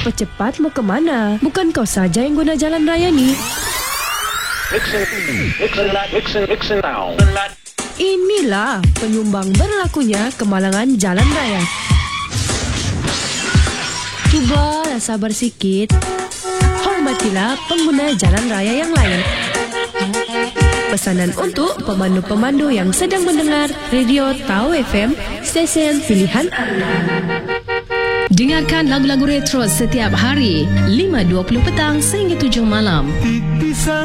cepat-cepat mau kemana? Bukan kau saja yang guna jalan raya ni. Listen now. Inilah penyumbang berlakunya kemalangan jalan raya. Cubalah sabar sikit. Hormatilah pengguna jalan raya yang lain. Pesanan untuk pemandu-pemandu yang sedang mendengar Radio Tau FM, stesen pilihan anda. Dengarkan lagu-lagu retro setiap hari 5.20 petang sehingga 7 malam.